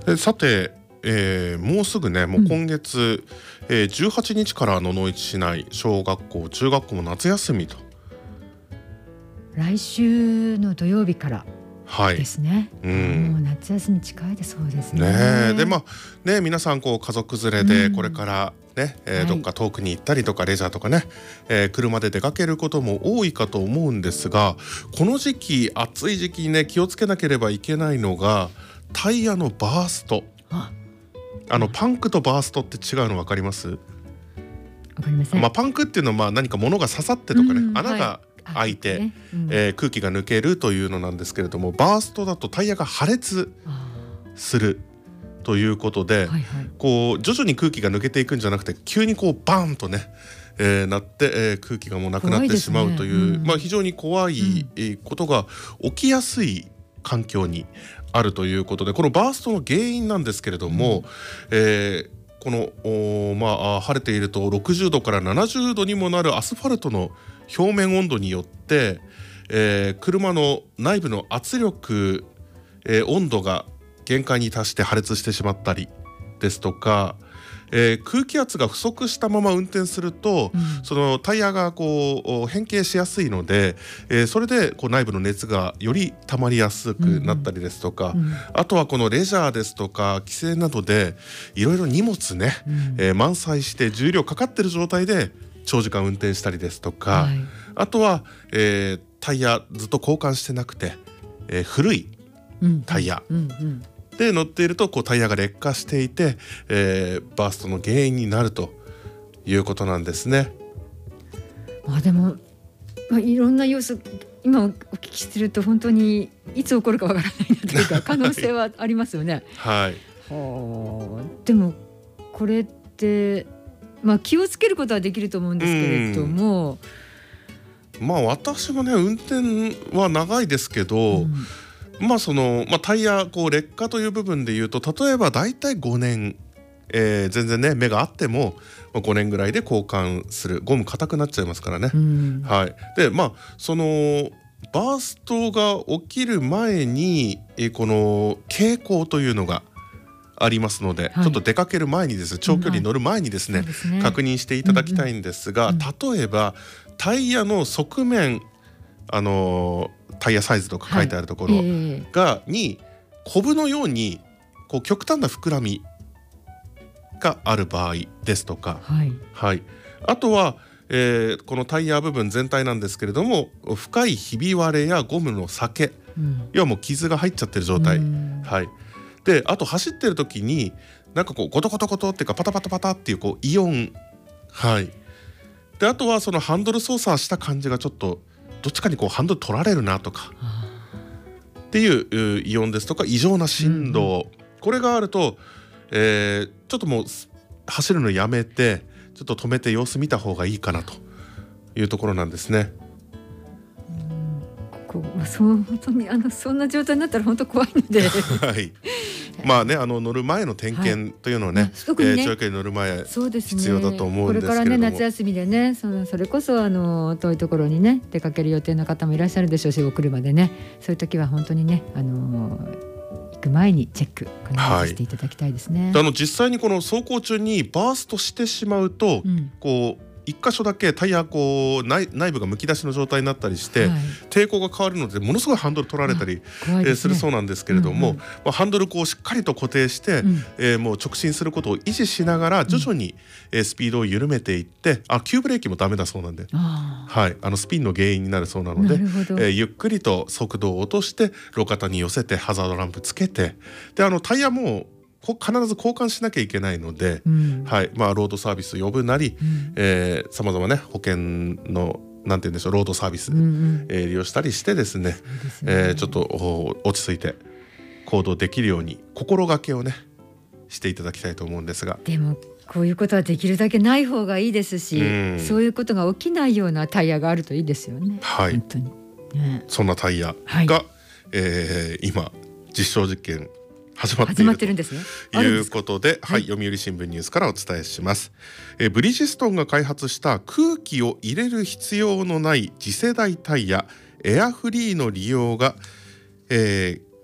さて、もうすぐね、もう今月、18日から野々市市内小学校中学校も夏休みと。 来週の土曜日からですね、もう夏休み近いでそうですね。 で皆さんこう家族連れでこれからね、どっか遠くに行ったりとかレジャーとかね、車で出かけることも多いかと思うんですが、この時期暑い時期にね気をつけなければいけないのがタイヤのバースト。パンクとバーストって違うの分かります？ わかりません。 パンクっていうのは何か物が刺さってとかね、穴が開いて、空気が抜けるというのなんですけれども、バーストだとタイヤが破裂するということで、こう徐々に空気が抜けていくんじゃなくて急にこうバーンとね、なって、空気がもうなくなってしまうという、非常に怖い、ことが起きやすい環境にあるということで、このバーストの原因なんですけれども、この晴れていると60度から70度にもなるアスファルトの表面温度によって、車の内部の圧力、温度が限界に達して破裂してしまったりですとか、空気圧が不足したまま運転すると、そのタイヤがこう変形しやすいので、それでこう内部の熱がより溜まりやすくなったりですとか、あとはこのレジャーですとか帰省などでいろいろ荷物ね、満載して重量かかってる状態で長時間運転したりですとか、あとは、タイヤずっと交換してなくて、古いタイヤで乗っているとこうタイヤが劣化していて、バーストの原因になるということなんですね。 でも、いろんな要素今お聞きすると本当にいつ起こるかわからないなというか可能性はありますよね。でもこれって、気をつけることはできると思うんですけれども、 私もね運転は長いですけど、タイヤこう劣化という部分でいうと、例えばだいたい5年、全然ね目があっても5年ぐらいで交換する。ゴム硬くなっちゃいますからね。でそのバーストが起きる前に、この傾向というのがありますので、ちょっと出かける前にですね、長距離乗る前にですね、確認していただきたいんですが、例えばタイヤの側面、タイヤサイズとか書いてあるところにコブのようにこう極端な膨らみがある場合ですとか、あとは、このタイヤ部分全体なんですけれども、深いひび割れやゴムの裂け、要はもう傷が入っちゃってる状態、であと走ってる時になんかこうゴトゴトゴトっていうかパタパタパタっていうこうイオン、であとはそのハンドル操作した感じがちょっとどっちかにこうハンドル取られるなとかっていうイオンですとか異常な振動、これがあると、ちょっともう走るのやめてちょっと止めて様子見た方がいいかなというところなんですね。 本当にそんな状態になったら本当怖いので乗る前の点検というのはね、長距離乗る前必要だと思うんですけれども、 これからね夏休みでね、それこそ遠いところにね出かける予定の方もいらっしゃるでしょうし、お車でね、そういう時は本当にね、行く前にチェック必ずしていただきたいですね。 実際にこの走行中にバーストしてしまうと、こう一箇所だけタイヤこう内部がむき出しの状態になったりして、抵抗が変わるのでものすごいハンドル取られたり、するそうなんですけれども、ハンドルこうしっかりと固定して、もう直進することを維持しながら徐々に、スピードを緩めていって、急ブレーキもダメだそうなんで、スピンの原因になるそうなので、ゆっくりと速度を落として路肩に寄せてハザードランプつけて、でタイヤも必ず交換しなきゃいけないので、ロードサービス呼ぶなり、さまざまね保険のなんて言うんでしょう、ロードサービス、利用したりしてですね、ちょっと落ち着いて行動できるように心がけをねしていただきたいと思うんですが、 でもこういうことはできるだけない方がいいですし、そういうことが起きないようなタイヤがあるといいですよね。本当に、 そんなタイヤが、今実証実験始まっているということで、読売新聞ニュースからお伝えします。ブリヂストンが開発した空気を入れる必要のない次世代タイヤエアフリーの利用が、